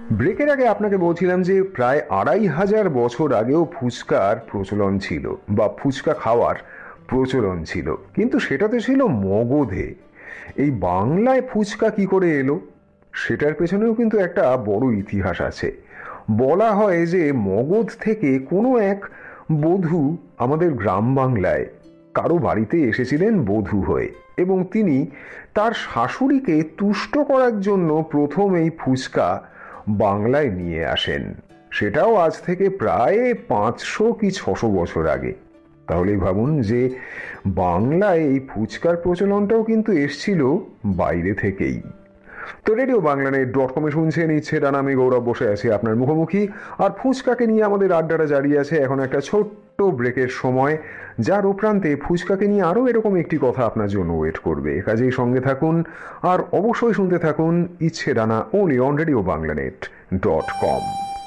ব্রেকের আগে আপনাকে বলছিলাম যে প্রায় ২৫০০ বছর আগেও ফুচকার প্রচলন ছিল বা ফুচকা খাওয়ার প্রচলন ছিল, কিন্তু সেটাতে ছিল মগধে। এই বাংলায় ফুচকা কি করে এলো সেটার পেছনেও কিন্তু একটা বড় ইতিহাস আছে। বলা হয় যে মগধ থেকে কোনো এক বধূ আমাদের গ্রাম বাংলায় কারো বাড়িতে এসেছিলেন বধূ হয়ে, এবং তিনি তার শাশুড়িকে তুষ্ট করার জন্য প্রথম এই ফুচকা বাংলায় নিয়ে আসেন। সেটাও আজ থেকে প্রায় ৫০০ কি ৬০০ বছর আগে। তাহলেই ভাবুন যে বাংলায় এই ফুচকার প্রচলনটাও কিন্তু এসছিল বাইরে থেকেই। তো রেডিও বাংলানেট.কমে শুনছেন ইচ্ছে ডানা, আমি গৌরব বসে আছি আপনার মুখোমুখি, আর ফুচকাকে নিয়ে আমাদের আড্ডাটা জারি আছে। এখন একটা ছোট্ট ব্রেকের সময়, যার উপরান্তে ফুচকাকে নিয়ে আরও এরকম একটি কথা আপনার জন্য ওয়েট করবে। কাজেই সঙ্গে থাকুন আর অবশ্যই শুনতে থাকুন ইচ্ছে ডানা, ওনলি অন রেডিও বাংলানেট.কম।